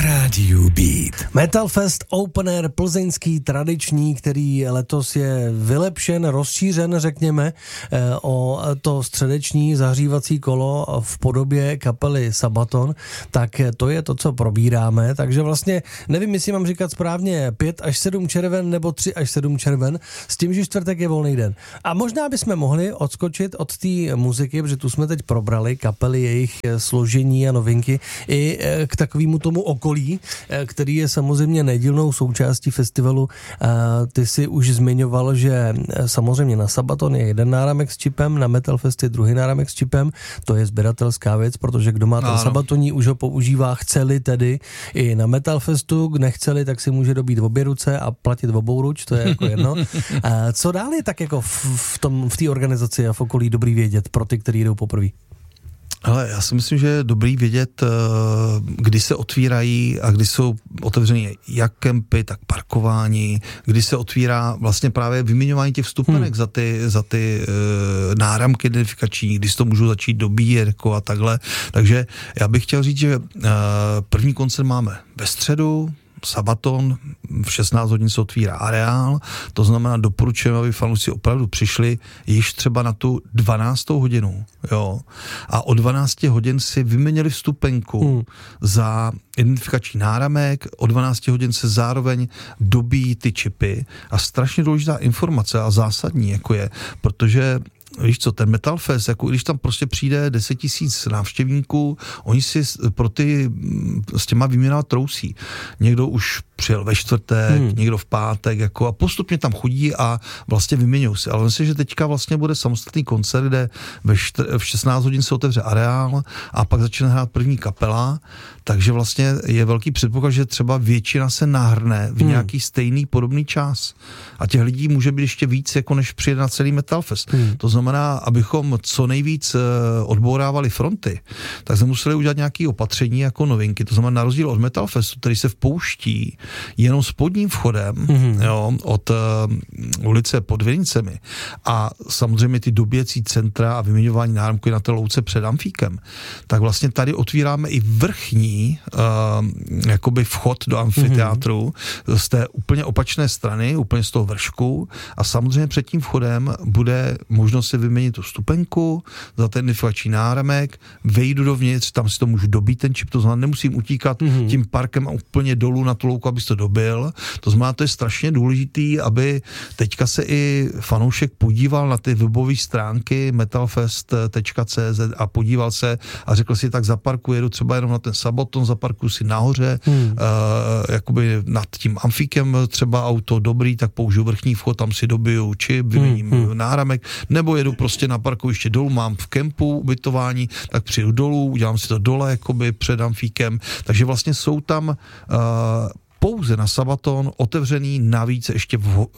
Rádiu Beat. Metal Fest Open Air plzeňský, tradiční, který letos je vylepšen, rozšířen, řekněme, o to středeční zahřívací kolo v podobě kapely Sabaton, tak to je to, co probíráme, takže vlastně nevím, jestli mám říkat správně 5 až 7 červen nebo 3 až 7 červen, s tím, že čtvrtek je volný den. A možná bychom mohli odskočit od té muziky, protože tu jsme teď probrali kapely, jejich složení a novinky, i k takovému tomu okolí, který je samozřejmě nedílnou součástí festivalu. Ty si už zmiňoval, že samozřejmě na Sabaton je jeden náramek s čipem, na Metal Fest je druhý náramek s čipem, to je sběratelská věc, protože kdo má ten Sabatoní, už ho používá, chceli tedy i na Metal Festu, nechceli, tak si může dobít obě ruce a platit obou ruč, to je jako jedno. Co dál je tak jako v té organizaci a v okolí dobrý vědět pro ty, kteří jdou poprvé? Ale já si myslím, že je dobrý vědět, kdy se otvírají a kdy jsou otevřený jak kempy, tak parkování, kdy se otvírá vlastně právě vyměňování těch vstupenek za ty náramky identifikační, kdy si to můžou začít dobíjet jako a takhle. Takže já bych chtěl říct, že první koncert máme ve středu, Sabaton, v 16 hodin se otvírá areál, to znamená doporučujeme, aby fanoušci opravdu přišli již třeba na tu 12. hodinu, jo, a o 12 hodin si vyměnili vstupenku za identifikační náramek, o 12 hodin se zároveň dobíjí ty čipy a strašně důležitá informace a zásadní jako je, protože víš co, ten Metal Fest, jako když tam prostě přijde 10 000 návštěvníků, oni si s těma výměnama trousí. Někdo už přijel ve čtvrtek, někdo v pátek, jako a postupně tam chodí a vlastně vyměňují si. Ale myslím, že teďka vlastně bude samostatný koncert, kde v 16 hodin se otevře areál a pak začne hrát první kapela, takže vlastně je velký předpoklad, že třeba většina se nahrne v nějaký stejný podobný čas. A těch lidí může být ještě víc, jako než přijede na celý Metal Fest. To znamená, abychom co nejvíc odbourávali fronty, tak jsme museli udělat nějaké opatření jako novinky. To znamená, na rozdíl od Metal Festu, který se vpouští jenom spodním vchodem, jo, od ulice pod Vinicemi a samozřejmě ty doběcí centra a vyměňování náramku na té louce před amfíkem, tak vlastně tady otvíráme i vrchní jakoby vchod do amfiteátru z té úplně opačné strany, úplně z toho vršku a samozřejmě před tím vchodem bude možnost si vyměnit tu vstupenku za ten identifikační náramek, vejdu dovnitř, tam si to můžu dobít ten čip, to znamená, nemusím utíkat tím parkem a úplně dolů na tu louku, abys to dobil. To znamená, to je strašně důležitý, aby teďka se i fanoušek podíval na ty webové stránky metalfest.cz a podíval se a řekl si, tak zaparkuji, jedu třeba jenom na ten Sabaton, zaparkuji si nahoře, jakoby nad tím amfíkem třeba auto, dobrý, tak použiju vrchní vchod, tam si dobiju čip, vyměním náramek, nebo jedu prostě na parkoviště dolů, mám v kempu ubytování, tak přijdu dolů, udělám si to dole, jakoby před amfíkem, takže vlastně jsou tam pouze na Sabaton otevřený navíc ještě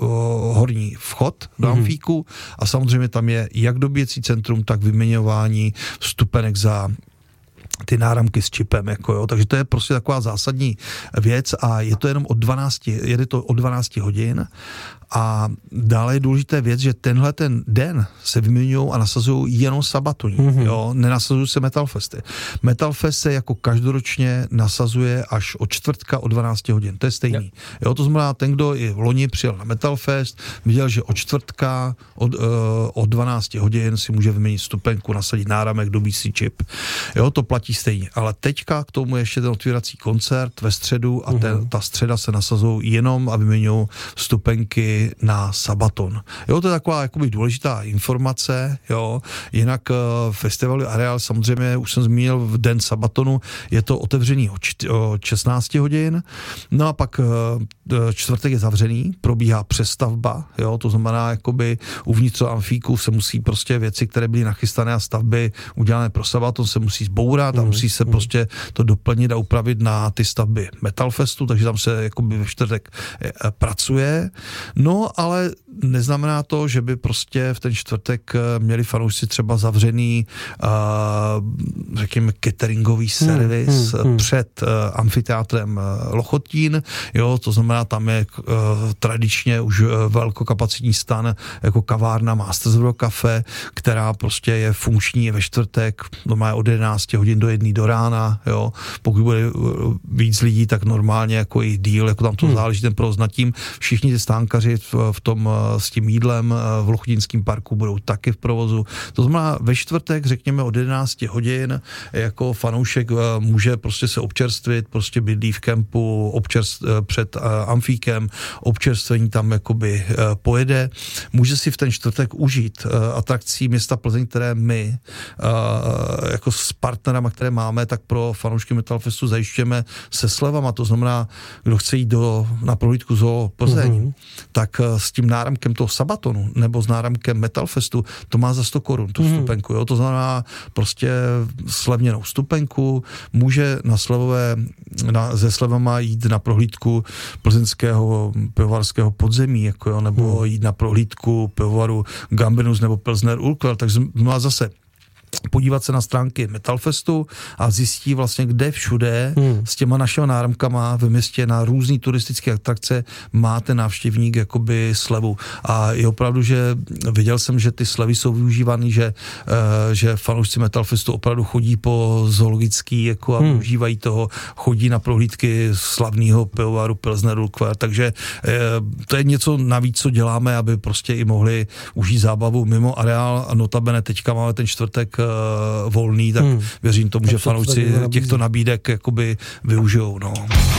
horní vchod do amfíku a samozřejmě tam je jak dobíjecí centrum, tak vyměňování vstupenek za ty náramky s čipem, jako jo. Takže to je prostě taková zásadní věc a je to jenom jede to od 12 hodin a dále je důležitá věc, že tenhle ten den se vyměňují a nasazují jenom Sabatoní, jo, nenasazují se Metal Festy. Metal Fest se jako každoročně nasazuje až od čtvrtka od 12 hodin, to je stejný. Jo, to znamená, ten, kdo i v loni přijel na Metal Fest, viděl, že od čtvrtka od 12 hodin si může vyměnit vstupenku, nasadit náramek, dobít si čip. Jo, to platí stejně. Ale teďka k tomu ještě ten otvírací koncert ve středu a ta středa se nasazují jenom a vyměňují vstupenky na Sabaton. Jo, to je taková jakoby důležitá informace, jo. Jinak festivaly areál samozřejmě, už jsem zmínil, v den Sabatonu je to otevřený od 16 hodin, no a pak čtvrtek je zavřený, probíhá přestavba, jo, to znamená jakoby uvnitř amfíku se musí prostě věci, které byly nachystané a stavby udělané pro Sabaton se musí zbourat a musí se prostě to doplnit a upravit na ty stavby Metal Festu, takže tam se jakoby ve čtvrtek pracuje. No, ale neznamená to, že by prostě v ten čtvrtek měli fanoušci třeba zavřený, řekněme, cateringový servis před amfiteátrem Lochotín, jo, to znamená, tam je tradičně už velkokapacitní stan jako kavárna Mastersboro Cafe, která prostě je funkční ve čtvrtek, no má od 11 hodin do 1 do rána, jo. Pokud bude víc lidí, tak normálně jako i díl, jako tam to záleží ten provoz nad tím. Všichni ty stánkaři v tom s tím jídlem v Lochotínském parku budou taky v provozu. To znamená ve čtvrtek, řekněme od 11 hodin, jako fanoušek může prostě se občerstvit, prostě bydlí v kempu, před amfíkem, občerstvení tam jakoby pojede. Může si v ten čtvrtek užít atrakcí města Plzeň, které my jako s partnerama, které máme, tak pro fanoušky Metalfestu zajišťujeme se slevama. To znamená, kdo chce jít na prohlídku Zoo Plzeň, tak s tím náramkem toho Sabatonu nebo s náramkem Metalfestu to má za 100 korun tu vstupenku. Jo? To znamená prostě slevněnou vstupenku, může se slevama jít na prohlídku plzeňského pivovarského podzemí, jako jo, nebo jít na prohlídku pivovaru Gambrinus nebo Pilsner Urquell, takže má zase podívat se na stránky Metalfestu a zjistí vlastně, kde všude s těma našimi náramkama ve městě na různý turistické atrakce má ten návštěvník jakoby slevu. A je opravdu, že viděl jsem, že ty slevy jsou využívány, že fanoušci Metalfestu opravdu chodí po zoologický jako a využívají toho, chodí na prohlídky slavného pivovaru Pilsner Urquell, takže to je něco navíc, co děláme, aby prostě i mohli užít zábavu mimo areál a notabene teďka máme ten čtvrtek volný, tak věřím tomu, že fanoušci těchto nabídek jakoby využijou. No.